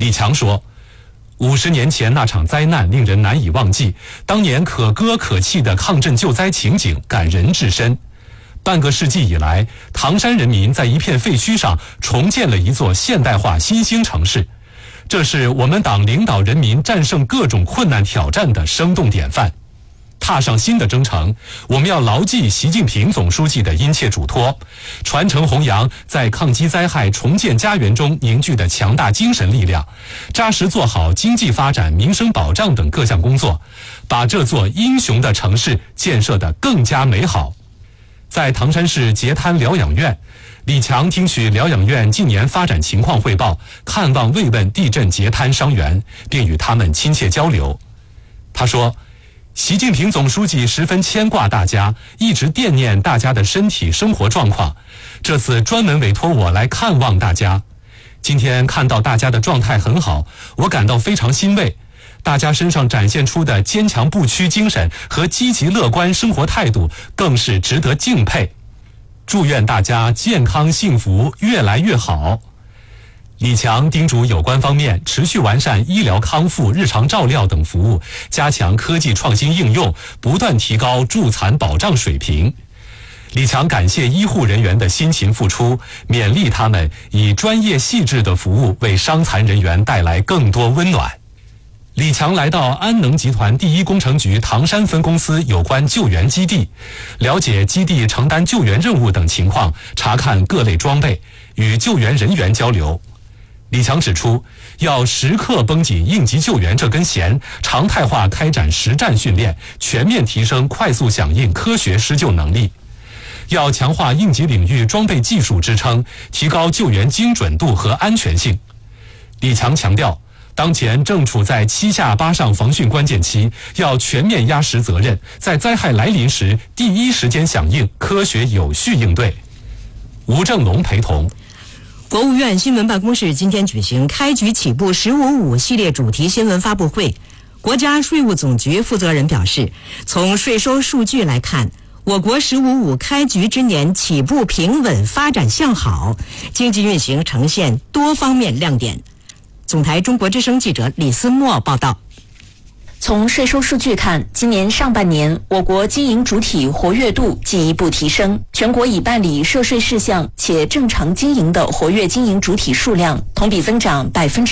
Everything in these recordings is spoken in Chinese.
李强说，50年前那场灾难令人难以忘记，当年可歌可泣的抗震救灾情景感人至深。半个世纪以来，唐山人民在一片废墟上重建了一座现代化新兴城市，这是我们党领导人民战胜各种困难挑战的生动典范。踏上新的征程，我们要牢记习近平总书记的殷切嘱托，传承弘扬在抗击灾害、重建家园中凝聚的强大精神力量，扎实做好经济发展、民生保障等各项工作，把这座英雄的城市建设得更加美好。在唐山市截滩疗养院，李强听取疗养院近年发展情况汇报，看望慰问地震截滩伤员，并与他们亲切交流。他说，习近平总书记十分牵挂大家，一直惦念大家的身体生活状况，这次专门委托我来看望大家。今天看到大家的状态很好，我感到非常欣慰，大家身上展现出的坚强不屈精神和积极乐观生活态度更是值得敬佩。祝愿大家健康幸福，越来越好。李强叮嘱有关方面持续完善医疗康复、日常照料等服务，加强科技创新应用，不断提高助残保障水平。李强感谢医护人员的辛勤付出，勉励他们以专业细致的服务为伤残人员带来更多温暖。李强来到安能集团第一工程局唐山分公司有关救援基地，了解基地承担救援任务等情况，查看各类装备，与救援人员交流。李强指出，要时刻绷紧应急救援这根弦，常态化开展实战训练，全面提升快速响应科学施救能力。要强化应急领域装备技术支撑，提高救援精准度和安全性。李强强调，当前正处在七下八上防汛关键期，要全面压实责任，在灾害来临时第一时间响应，科学有序应对。吴正龙陪同。 国务院新闻办公室今天举行开局起步“15.5”系列主题新闻发布会。国家税务总局负责人表示，从税收数据来看，我国“15.5”开局之年起步平稳，发展向好，经济运行呈现多方面亮点。总台中国之声记者李思墨报道。 从税收数据看，今年上半年我国经营主体活跃度进一步提升，全国已办理涉税事项且正常经营的活跃经营主体数量同比增长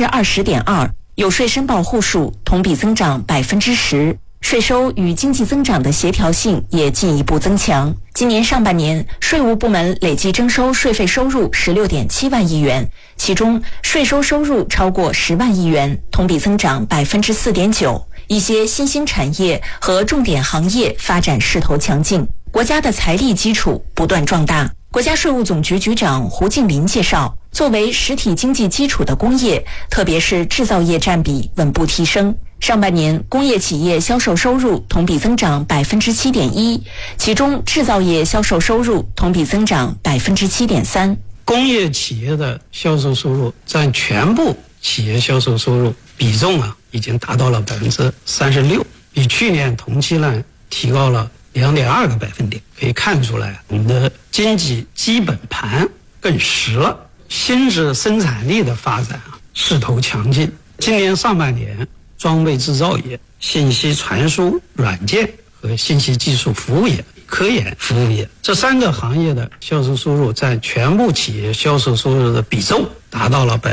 20.2%，有税申报户数同比增长10%，税收与经济增长的协调性也进一步增强。今年上半年，税务部门累计征收税费收入16.7万亿元，其中税收收入超过10万亿元，同比增长4.9%。一些新兴产业和重点行业发展势头强劲，国家的财力基础不断壮大。国家税务总局局长胡静林介绍，作为实体经济基础的工业，特别是制造业占比稳步提升。上半年工业企业销售收入同比增长7.1%，其中制造业销售收入同比增长7.3%。 工业企业的销售收入占全部企业销售收入比重已经达到了36%，比去年同期呢提高了2.2个百分点。可以看出来，我们的经济基本盘更实了，新质生产力的发展势头强劲。今年上半年，装备制造业、信息传输软件和信息技术服务业、科研服务业这3个行业的销售收入占全部企业销售收入的比重达到了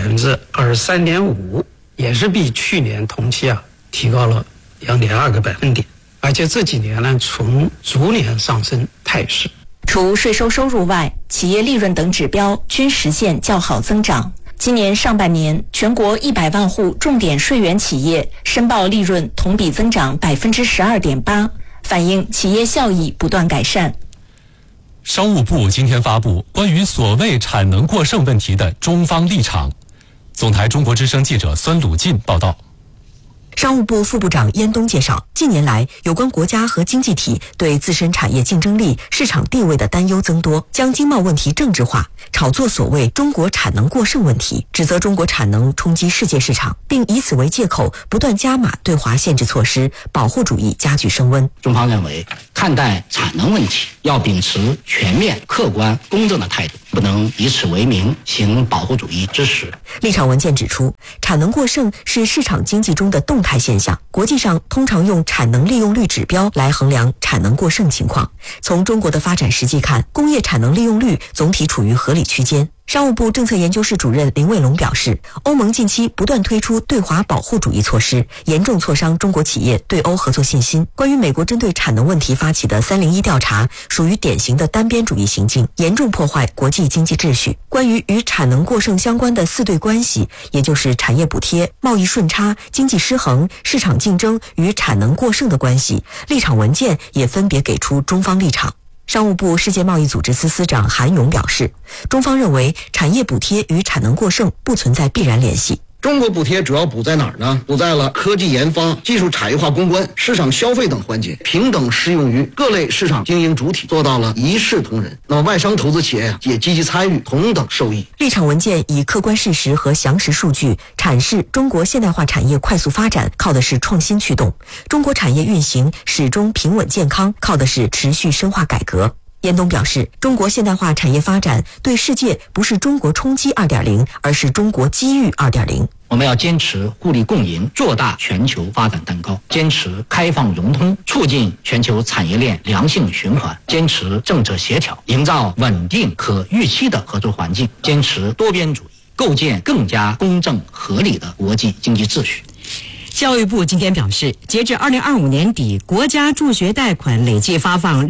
23.5%，也是比去年同期提高了2.2个百分点，而且这几年呢呈逐年上升态势。 除税收收入外，企业利润等指标均实现较好增长。今年上半年，全国100万户重点税源企业申报利润同比增长12.8%，反映企业效益不断改善。 商务部今天发布关于所谓产能过剩问题的中方立场。总台中国之声记者孙鲁进报道。 商务部副部长燕东介绍，近年来有关国家和经济体对自身产业竞争力、市场地位的担忧增多，将经贸问题政治化，炒作所谓中国产能过剩问题，指责中国产能冲击世界市场，并以此为借口不断加码对华限制措施，保护主义加剧升温。 中方认为，看待产能问题要秉持全面、客观、公正的态度， 不能以此为名行保护主义之实。 立场文件指出，产能过剩是市场经济中的动态现象，国际上通常用产能利用率指标来衡量产能过剩情况。从中国的发展实际看，工业产能利用率总体处于合理区间。商务部政策研究室主任林卫龙表示，欧盟近期不断推出对华保护主义措施，严重挫伤中国企业对欧合作信心。关于美国针对产能问题发起的301调查，属于典型的单边主义行径，严重破坏国际经济秩序。关于与产能过剩相关的4对关系，也就是产业补贴、贸易顺差、经济失衡、市场竞争与产能过剩的关系，立场文件也分别给出中方立场。商务部世界贸易组织司司长韩勇表示，中方认为产业补贴与产能过剩不存在必然联系。 中国补贴主要补在哪儿呢？补在了科技研发、技术产业化攻关、市场消费等环节，平等适用于各类市场经营主体，做到了一视同仁。那么外商投资企业也积极参与，同等受益。 立场文件以客观事实和详实数据阐释中国现代化产业快速发展靠的是创新驱动，中国产业运行始终平稳健康靠的是持续深化改革。严冬表示，中国现代化产业发展对世界不是中国冲击 2.0， 而是中国机遇 2.0。 我们要坚持互利共赢，做大全球发展蛋糕，坚持开放融通，促进全球产业链良性循环，坚持政策协调，营造稳定可预期的合作环境，坚持多边主义，构建更加公正合理的国际经济秩序。 教育部今天表示，截至2025年底，国家助学贷款累计发放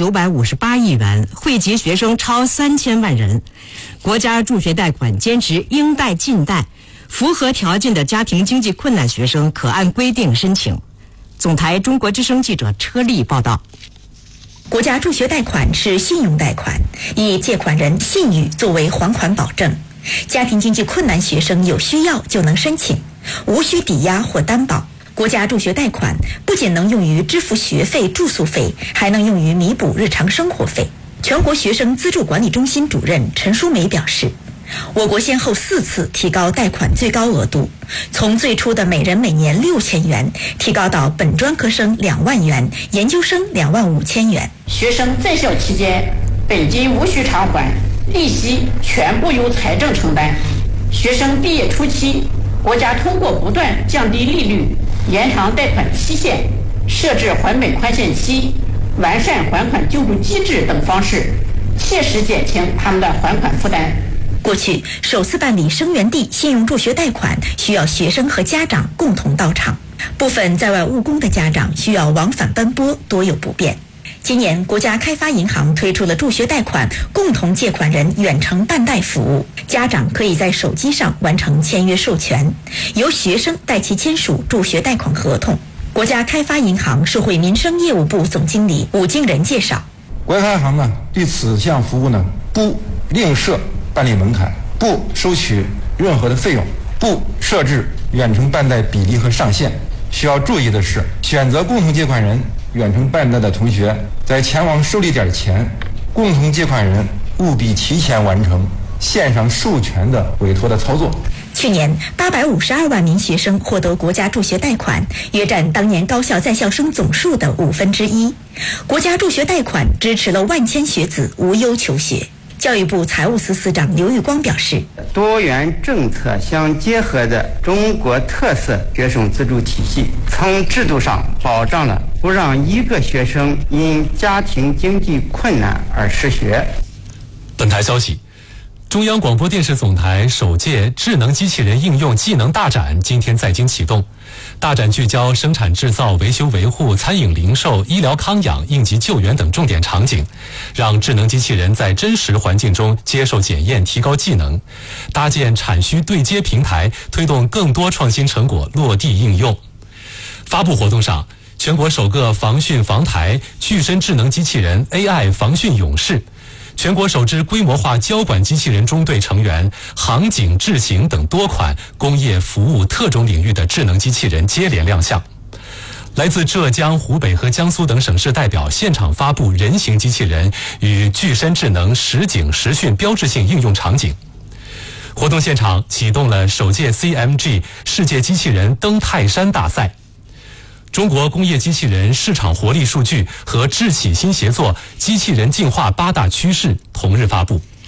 6958亿元，惠及学生超3000万人。国家助学贷款坚持应贷尽贷，符合条件的家庭经济困难学生可按规定申请。总台中国之声记者车丽报道。 国家助学贷款是信用贷款，以借款人信誉作为还款保证，家庭经济困难学生有需要就能申请，无需抵押或担保。国家助学贷款不仅能用于支付学费、住宿费，还能用于弥补日常生活费。全国学生资助管理中心主任陈淑梅表示，我国先后4次提高贷款最高额度，从最初的每人每年6000元提高到本专科生2万元，研究生25000元。 学生在校期间本金无需偿还，利息全部由财政承担。学生毕业初期，国家通过不断降低利率、延长贷款期限、设置还本宽限期、完善还款救助机制等方式，切实减轻他们的还款负担。 过去首次办理生源地信用助学贷款需要学生和家长共同到场，部分在外务工的家长需要往返奔波，多有不便。今年国家开发银行推出了助学贷款共同借款人远程办贷服务，家长可以在手机上完成签约授权，由学生代其签署助学贷款合同。国家开发银行社会民生业务部总经理武敬仁介绍， 国开行呢对此项服务呢不另设办理门槛，不收取任何的费用，不设置远程办贷比例和上限。需要注意的是，选择共同借款人远程办贷的同学，在前往受理点前，共同借款人务必提前完成线上授权的委托的操作。 去年852万名学生获得国家助学贷款，约占当年高校在校生总数的1/5。国家助学贷款支持了万千学子无忧求学。教育部财务司司长刘玉光表示， 多元政策相结合的中国特色学生资助体系，从制度上保障了不让一个学生因家庭经济困难而失学。 本台消息，中央广播电视总台首届智能机器人应用技能大展今天在京启动。大展聚焦生产制造、维修维护、餐饮零售、医疗康养、应急救援等重点场景，让智能机器人在真实环境中接受检验，提高技能，搭建产需对接平台，推动更多创新成果落地应用。发布活动上，全国首个防汛防台具身智能机器人 AI 防汛勇士，全国首支规模化交管机器人中队成员、航警、智行等多款工业服务特种领域的智能机器人接连亮相。来自浙江、湖北和江苏等省市代表现场发布人形机器人与具身智能实警实训标志性应用场景。活动现场启动了首届 CMG 世界机器人登泰山大赛。中国工业机器人市场活力数据和智企新协作机器人进化8大趋势同日发布。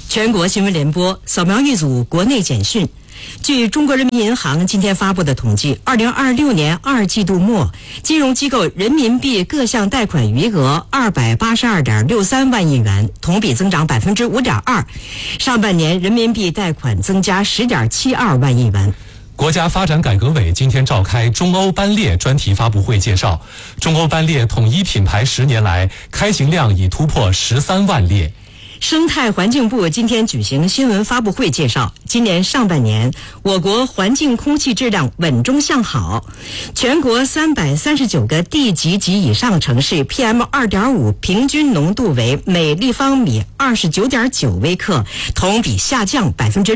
全国新闻联播扫描一组国内简讯。据中国人民银行今天发布的统计，2026年2季度末，金融机构人民币各项贷款余额282.63万亿元，同比增长5.2%。上半年人民币贷款增加10.72万亿元。 国家发展改革委今天召开中欧班列专题发布会，介绍中欧班列统一品牌10年来开行量已突破13万列。 生态环境部今天举行新闻发布会，介绍今年上半年我国环境空气质量稳中向好，全国339个地级及以上城市 PM2.5 平均浓度为每立方米29.9微克，同比下降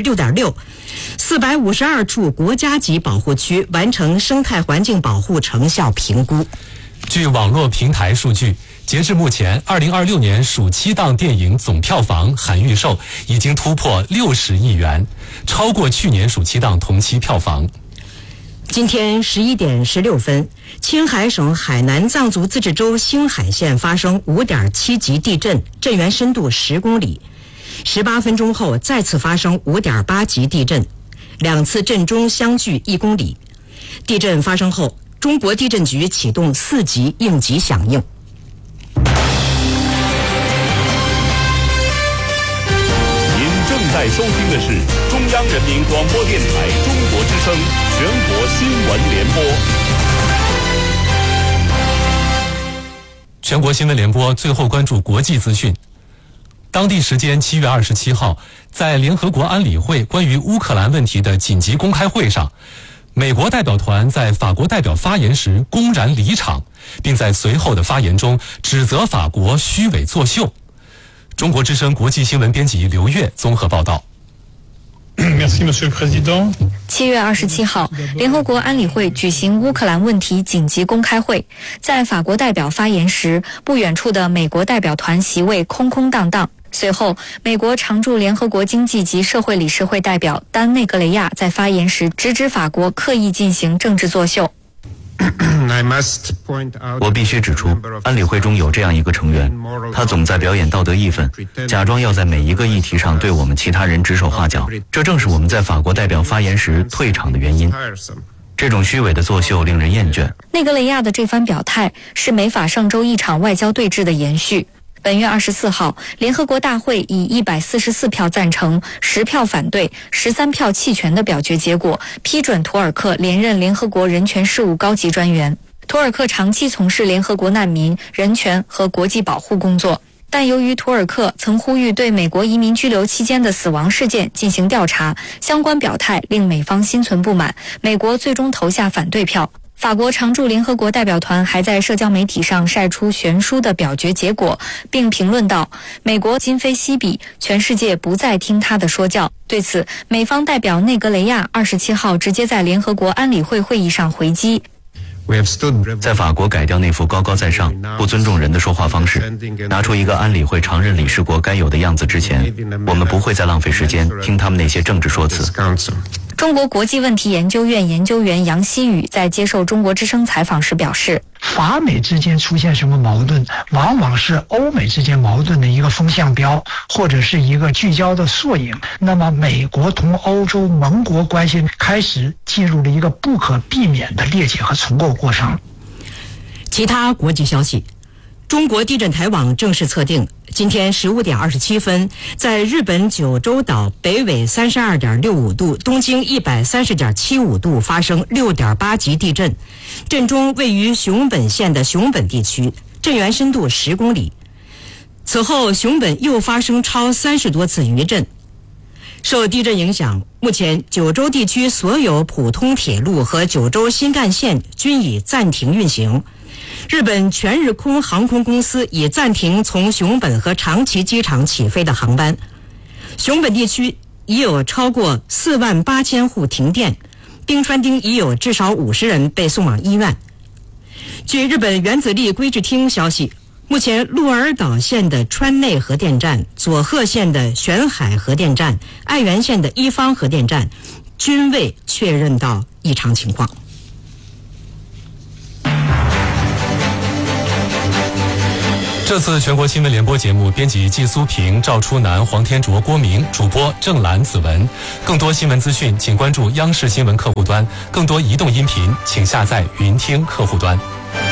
6.6%。452处国家级保护区完成生态环境保护成效评估。 据网络平台数据，截至目前，2026年暑期档电影总票房含预售已经突破60亿元，超过去年暑期档同期票房。 今天11点16分，青海省海南藏族自治州兴海县发生5.7级地震，震源深度10公里。18分钟后再次发生5.8级地震，两次震中相距1公里。地震发生后，中国地震局启动4级应急响应。 正在收听的是中央人民广播电台中国之声全国新闻联播。 全国新闻联播最后关注国际资讯。当地时间7月27号，在联合国安理会关于乌克兰问题的紧急公开会上，美国代表团在法国代表发言时公然离场，并在随后的发言中指责法国虚伪作秀。中国之声国际新闻编辑刘越综合报道。 7月27号，联合国安理会举行乌克兰问题紧急公开会，在法国代表发言时，不远处的美国代表团席位空空荡荡。随后，美国常驻联合国经济及社会理事会代表丹内格雷亚在发言时直指法国刻意进行政治作秀。 我必须指出，安理会中有这样一个成员，他总在表演道德义愤，假装要在每一个议题上对我们其他人指手画脚，这正是我们在法国代表发言时退场的原因。这种虚伪的作秀令人厌倦。 内格雷亚的这番表态是美法上周一场外交对峙的延续。本月24号，联合国大会以144票赞成、10票反对、13票弃权的表决结果，批准图尔克连任联合国人权事务高级专员。图尔克长期从事联合国难民、人权和国际保护工作，但由于图尔克曾呼吁对美国移民拘留期间的死亡事件进行调查，相关表态令美方心存不满，美国最终投下反对票。法国常驻联合国代表团还在社交媒体上晒出悬殊的表决结果，并评论道：“美国今非昔比，全世界不再听他的说教。”对此，美方代表内格雷亚27号直接在联合国安理会会议上回击。 在法国改掉那副高高在上、不尊重人的说话方式，拿出一个安理会常任理事国该有的样子之前，我们不会再浪费时间听他们那些政治说辞。 中国国际问题研究院研究员杨希宇在接受中国之声采访时表示， 法美之间出现什么矛盾，往往是欧美之间矛盾的一个风向标，或者是一个聚焦的缩影。那么美国同欧洲盟国关系开始进入了一个不可避免的裂解和重构过程。 其他国际消息，中国地震台网正式测定，今天15点27分，在日本九州岛北纬32.65度、东经130.75度发生6.8级地震，震中位于熊本县的熊本地区，震源深度10公里。此后，熊本又发生超30多次余震。受地震影响，目前九州地区所有普通铁路和九州新干线均已暂停运行。日本全日空航空公司已暂停从熊本和长崎机场起飞的航班。熊本地区已有超过48000户停电，冰川町已有至少50人被送往医院。据日本原子力规制厅消息，目前鹿儿岛县的川内核电站、佐贺县的玄海核电站、爱媛县的一方核电站均未确认到异常情况。 这次全国新闻联播节目，编辑季苏平、赵初南、黄天卓、郭明，主播郑兰、子文。更多新闻资讯，请关注央视新闻客户端；更多移动音频，请下载云听客户端。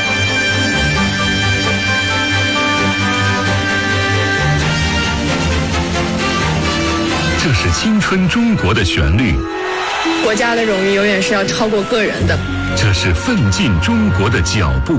这是青春中国的旋律， 国家的荣誉永远是要超过个人的。 这是奋进中国的脚步。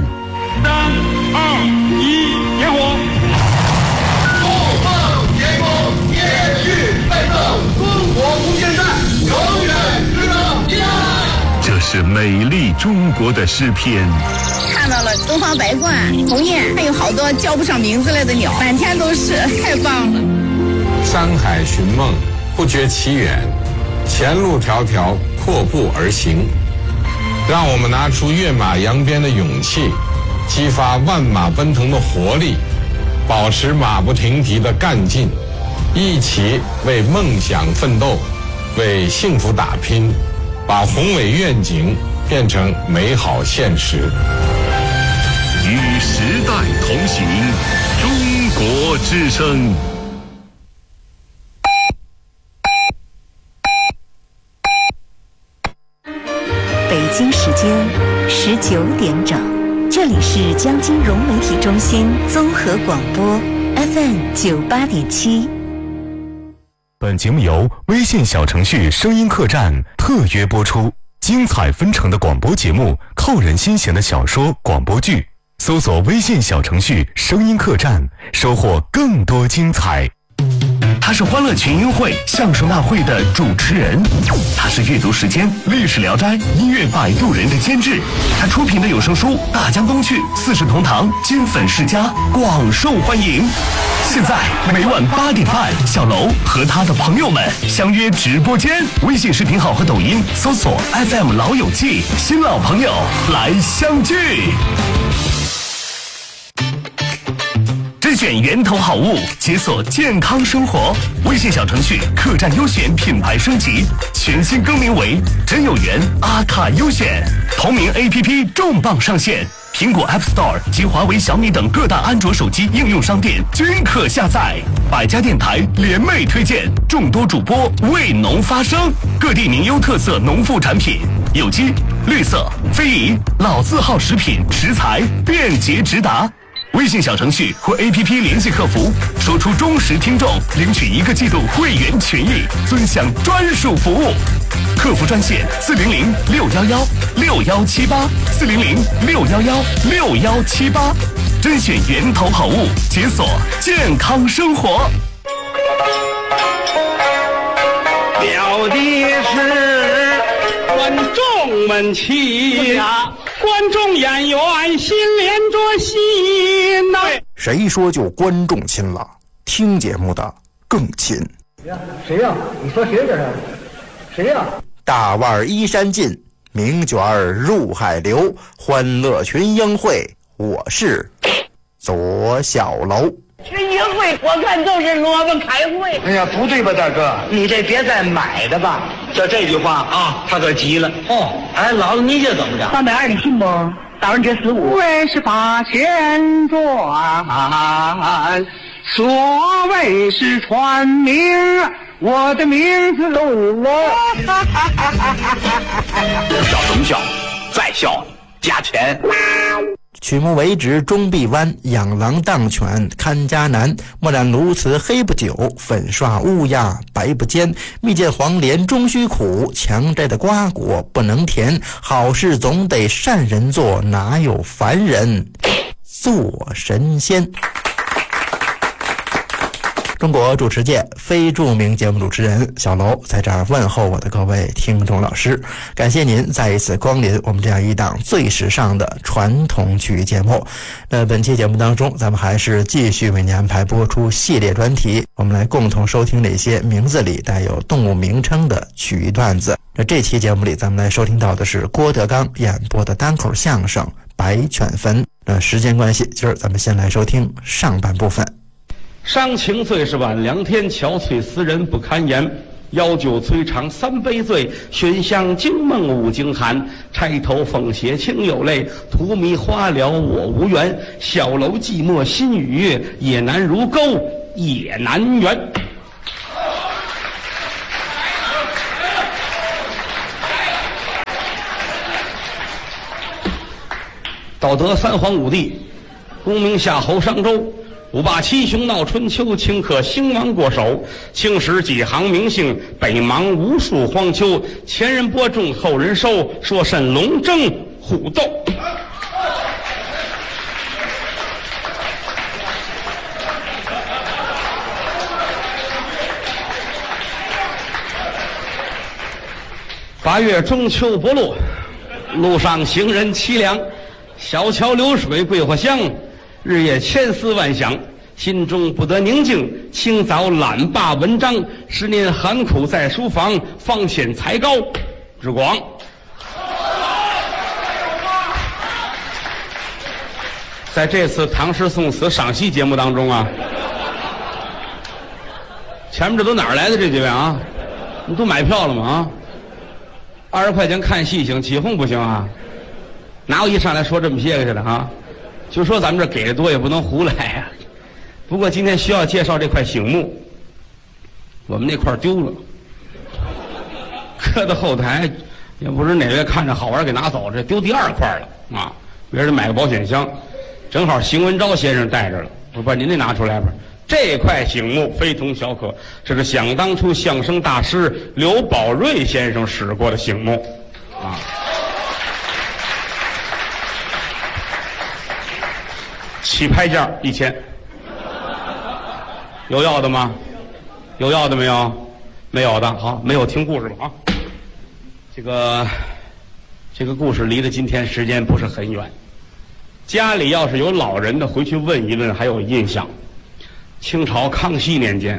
3、2、1，点火！怒放天空，铁血奋斗，中国无限战，永远值得纪念。 这是美丽中国的诗篇。 看到了东方白鹳、鸿雁，还有好多叫不上名字来的鸟，满天都是，太棒了。 山海寻梦，不觉其远，前路迢迢，阔步而行。让我们拿出跃马扬鞭的勇气，激发万马奔腾的活力，保持马不停蹄的干劲，一起为梦想奋斗，为幸福打拼，把宏伟愿景变成美好现实。 与时代同行，中国之声。 北京时间19点整，这里是江金融媒体中心综合广播 FM 98.7。 本节目由微信小程序声音客栈特约播出，精彩纷呈的广播节目，扣人心弦的小说、广播剧，搜索微信小程序声音客栈，收获更多精彩。 他是欢乐群英会相声大会的主持人，他是阅读时间历史聊斋音乐摆渡人的监制，他出品的有声书《大江东去》四世同堂金粉世家广受欢迎。现在每晚8点半，小楼和他的朋友们相约直播间，微信视频号和抖音搜索 FM 老友记，新老朋友来相聚。甄选源头好物，解锁健康生活。微信小程序客栈优选品牌升级，全新更名为真有缘阿卡优选。同名 APP 重磅上线，苹果 App Store 及华为、小米等各大安卓手机应用商店均可下载。百家电台联袂推荐，众多主播为农发声，各地名优特色农副产品，有机、绿色、非遗、老字号食品食材便捷直达。微信小程序或 APP 联系客服，说出忠实听众，领取1个季度会员权益，尊享专属服务。客服专线400-611-6178，400-611-6178，甄选源头好物，解锁健康生活。 表的是观众们齐观众演员心连着心呐。 谁说就观众亲了？听节目的更亲。 谁呀？你说谁这是？谁呀？ 大腕依山尽，名卷入海流，欢乐群英会，我是左小楼。 群英会我看都是萝卜开会。 哎呀，不对吧，大哥？你这别再买的吧。这句话啊，他可急了。哦，哎，老子你这怎么着 ？320你信不？大人节45，为是八千转，所谓是传名，我的名字我。 笑什么笑？再笑加钱。 曲目为直终必弯，养狼当犬看家难。墨染鸬鹚黑不久，粉刷乌鸦白不尖。蜜饯黄连终须苦，强摘的瓜果不能甜。好事总得善人做，哪有凡人做神仙？中国主持界非著名节目主持人小楼在这儿问候我的各位听众老师，感谢您再一次光临我们这样一档最时尚的传统曲艺节目。本期节目当中，咱们还是继续为您安排播出系列专题，我们来共同收听那些名字里带有动物名称的曲艺段子。这期节目里，咱们来收听到的是郭德纲演播的单口相声《白犬坟》。时间关系，今儿咱们先来收听上半部分。 伤情最是晚凉天，憔悴思人不堪言。 邀酒摧肠三杯醉，寻香惊梦五更寒。钗头凤斜清有泪，荼蘼花了我无缘。小楼寂寞心与月，也难如钩也难圆。道德三皇五帝，功名夏侯商周，五霸七雄闹春秋，顷刻兴亡过手。青史几行名姓，北邙无数荒丘。前人播种，后人收，说甚龙争虎斗。8月中秋不露，路上行人凄凉。小桥流水桂花香，日夜千思万想，心中不得宁静。清早懒罢文章，10年寒苦在书房，方显才高志广。在这次唐诗宋词赏析节目当中啊，前面这都哪儿来的这几位啊？你都买票了吗？啊，20块钱看戏行，起哄不行啊！哪有一上来说这么些个去的啊？就说咱们这给的多也不能胡来呀。不过今天需要介绍这块醒目，我们那块丢了，搁到后台，也不知哪位看着好玩给拿走，这丢第2块了啊！别人买个保险箱，正好邢文昭先生带着了，我把您那拿出来吧。这块醒目非同小可，这是想当初相声大师刘宝瑞先生使过的醒目啊。起拍价1000，有要的吗？有要的没有？没有的，好，没有听故事吧啊。这个故事离得今天时间不是很远，家里要是有老人的，回去问一问还有印象。清朝康熙年间，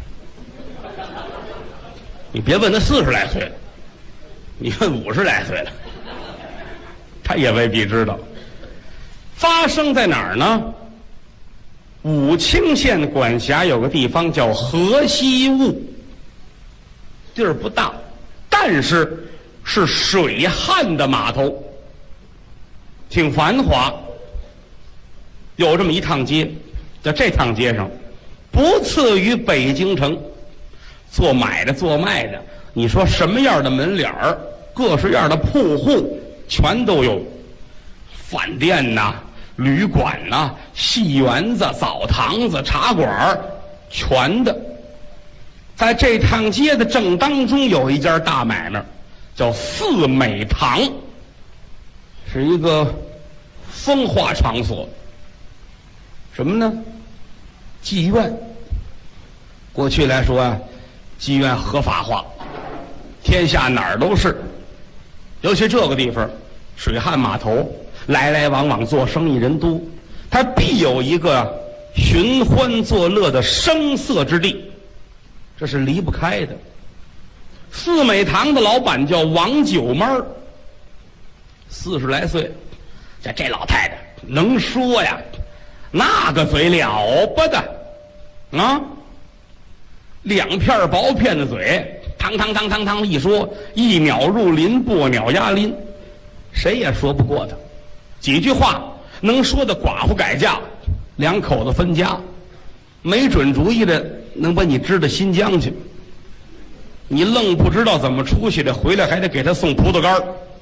你别问他40来岁了，你问50来岁了，他也未必知道。发生在哪儿呢？武清县管辖有个地方叫河西坞，地儿不大，但是是水旱的码头，挺繁华。有这么一趟街，在这趟街上不次于北京城，做买的做卖的，你说什么样的门脸儿，各式样的铺户全都有，饭店呐、旅馆呐、戏园子、澡堂子、茶馆，全的。在这趟街的正当中有一家大买卖，叫四美堂，是一个风化场所。什么呢？妓院。过去来说啊，妓院合法化，天下哪儿都是，尤其这个地方，水旱码头，来来往往做生意人多，它必有一个寻欢作乐的声色之地，这是离不开的。四美堂的老板叫王九妹，40来岁，这老太太能说呀，那个嘴了不得啊，2片薄片的嘴，汤汤汤汤汤一说，1鸟入林，不鸟压林，谁也说不过他。几句话能说的寡妇改嫁，2口子分家，没准主意的能把你支到新疆去，你愣不知道怎么出去的，回来还得给他送葡萄干，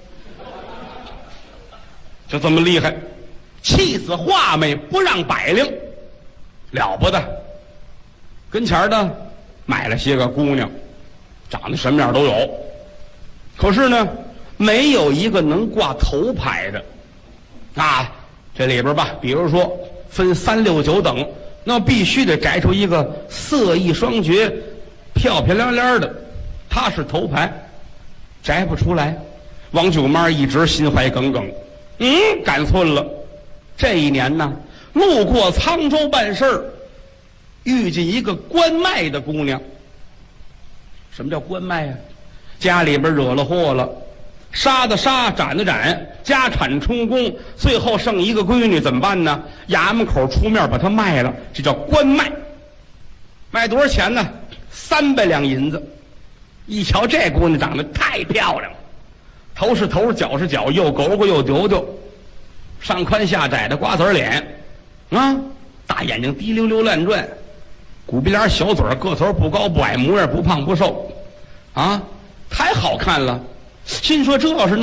就这么厉害，气死画眉不让百灵，了不得。跟前的买了些个姑娘，长得什么样都有，可是呢，没有一个能挂头牌的。啊，这里边吧，比如说分3、6、9等，那必须得摘出一个色艺双绝、漂漂亮亮的，他是头牌，摘不出来。王九妈一直心怀耿耿，赶寸了。这一年呢，路过沧州办事儿，遇见一个关卖的姑娘。什么叫关卖啊？家里边惹了祸了。杀的杀，斩的斩，家产充公，最后剩一个闺女，怎么办呢？衙门口出面把她卖了，这叫关卖。卖多少钱呢？300两银子。 一瞧这姑娘长得太漂亮了，头是头，脚是脚，又狗狗又丢丢，上宽下窄的瓜子脸，啊，大眼睛滴溜溜乱转，鼓鼻梁小嘴，个头不高不矮，模样不胖不瘦，啊，太好看了。心说这要是